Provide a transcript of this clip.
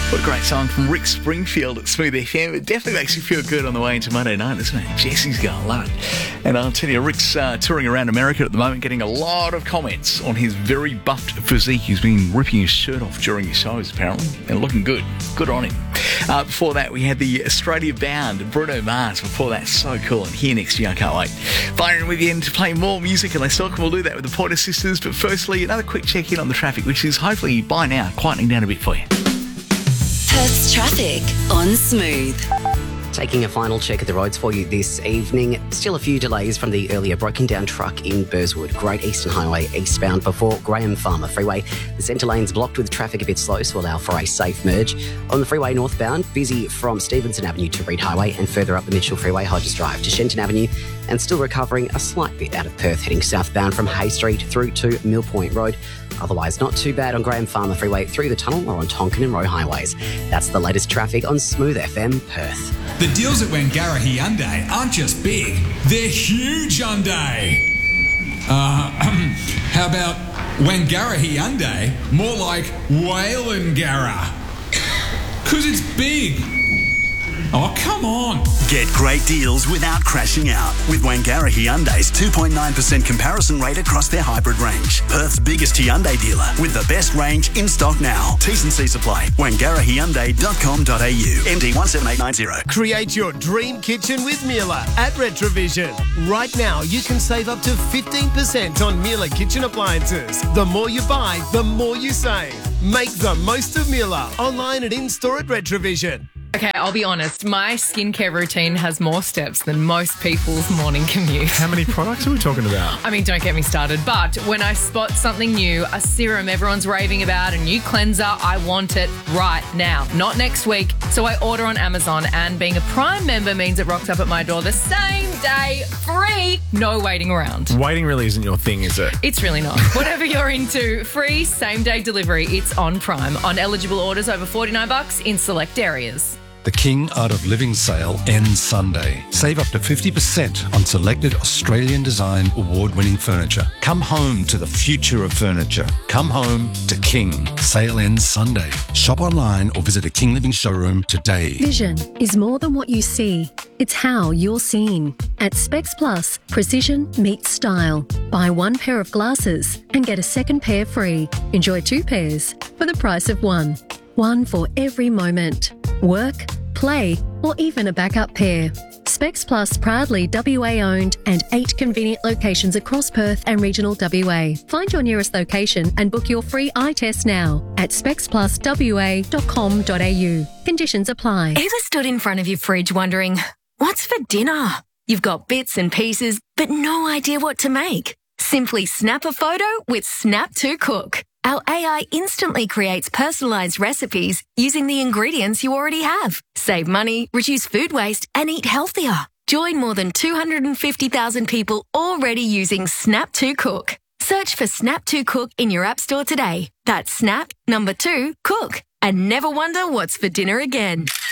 What a great song from Rick Springfield at Smooth FM. It definitely makes you feel good on the way into Monday night, doesn't it? Jesse's going to love it. And I'll tell you, Rick's touring around America at the moment, getting a lot of comments on his very buffed physique. He's been ripping his shirt off during his shows, apparently, and looking good. Good on him. Before that, we had the Australia-bound Bruno Mars. Before that, so cool. And here next year, I can't wait. Firing with you in to play more music and less talk, and we'll do that with the Pointer Sisters. But firstly, another quick check-in on the traffic, which is hopefully by now quietening down a bit for you. Perth's traffic on Smooth. Taking a final check of the roads for you this evening. Still a few delays from the earlier broken down truck in Burswood. Great Eastern Highway eastbound before Graham Farmer Freeway. The centre lane's blocked with traffic a bit slow to allow for a safe merge. On the freeway northbound, busy from Stevenson Avenue to Reid Highway and further up the Mitchell Freeway, Hodges Drive to Shenton Avenue, and still recovering a slight bit out of Perth heading southbound from Hay Street through to Mill Point Road. Otherwise, not too bad on Graham Farmer Freeway through the tunnel or on Tonkin and Roe highways. That's the latest traffic on Smooth FM Perth. The deals at Wangara Hyundai aren't just big, they're huge Hyundai. How about Wangara Hyundai? More like Whalengara. 'Cause it's big. Oh, come on. Get great deals without crashing out with Wangara Hyundai's 2.9% comparison rate across their hybrid range. Perth's biggest Hyundai dealer with the best range in stock now. T's and C's apply. WangaraHyundai.com.au. MD 17890. Create your dream kitchen with Miele at Retrovision. Right now, you can save up to 15% on Miele kitchen appliances. The more you buy, the more you save. Make the most of Miele online and in-store at Retrovision. Okay, I'll be honest. My skincare routine has more steps than most people's morning commute. How many products are we talking about? I mean, don't get me started. But when I spot something new, a serum everyone's raving about, a new cleanser, I want it right now, not next week. So I order on Amazon, and being a Prime member means it rocks up at my door the same day, free, no waiting around. Waiting really isn't your thing, is it? It's really not. Whatever you're into, free same-day delivery. It's on Prime. On eligible orders over $49 in select areas. The King Art of Living sale ends Sunday. Save up to 50% on selected Australian design award-winning furniture. Come home to the future of furniture. Come home to King. Sale ends Sunday. Shop online or visit a King Living showroom today. Vision is more than what you see. It's how you're seen. At Specs Plus, precision meets style. Buy one pair of glasses and get a second pair free. Enjoy two pairs for the price of one. One for every moment. Work, play, or even a backup pair. Specs Plus proudly WA owned and 8 convenient locations across Perth and regional WA. Find your nearest location and book your free eye test now at specspluswa.com.au. Conditions apply. Ever stood in front of your fridge wondering, what's for dinner? You've got bits and pieces, but no idea what to make. Simply snap a photo with Snap to Cook. Our AI instantly creates personalised recipes using the ingredients you already have. Save money, reduce food waste, and eat healthier. Join more than 250,000 people already using Snap to Cook. Search for Snap to Cook in your app store today. That's Snap, number 2, Cook. And never wonder what's for dinner again.